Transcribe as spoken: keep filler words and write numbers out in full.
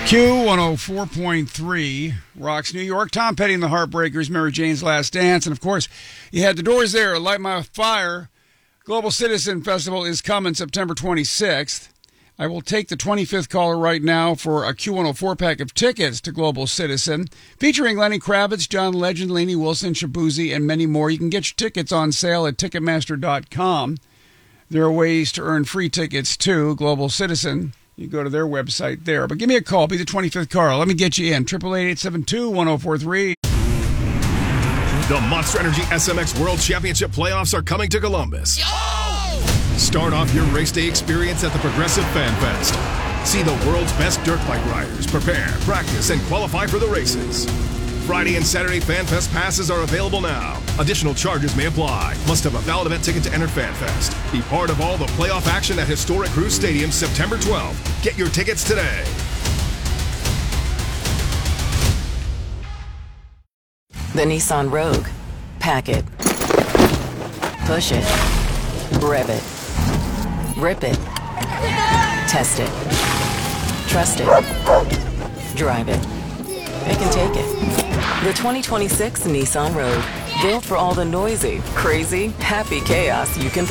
Q one oh four point three rocks New York. Tom Petty and the Heartbreakers, Mary Jane's Last Dance. And, of course, you had the Doors there. Light My Fire. Global Citizen Festival is coming September twenty-sixth. I will take the twenty-fifth caller right now for a Q one oh four pack of tickets to Global Citizen, featuring Lenny Kravitz, John Legend, Lainey Wilson, Shabuzi, and many more. You can get your tickets on sale at Ticketmaster dot com. There are ways to earn free tickets, too. Global Citizen. You go to their website there. But give me a call. Be the twenty-fifth caller. Let me get you in. eight eight eight, eight seven two, one oh four three. The Monster Energy S M X World Championship playoffs are coming to Columbus. Yo! Start off your race day experience at the Progressive Fan Fest. See the world's best dirt bike riders prepare, practice, and qualify for the races. Friday and Saturday Fan Fest passes are available now. Additional charges may apply. Must have a valid event ticket to enter Fan Fest. Be part of all the playoff action at historic Cruise Stadium September twelfth. Get your tickets today. The Nissan Rogue. Pack it. Push it. Rev it. Rip it. Test it. Trust it. Drive it. It can take it. The twenty twenty-six Nissan Rogue. Built for all the noisy, crazy, happy chaos you can